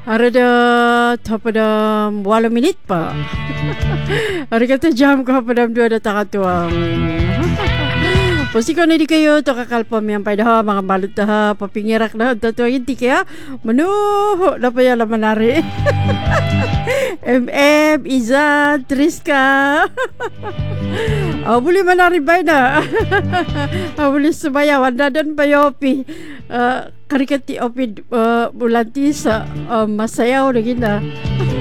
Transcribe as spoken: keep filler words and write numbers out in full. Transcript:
Arada tapadam walau minit pa. Ada kata jam ko padam dua datang atuang. Posiko na di kayo to kakalpam yang pada mga balut dah papingirak dah tatuang inti kaya menuh dapat ya lah menari. M M Izan Triska. Oh, boleh menari baik dah. Oh, boleh sebaya wanda dan bayopi. Uh, karikati opi uh, bulan tisa uh, masayau dah kita.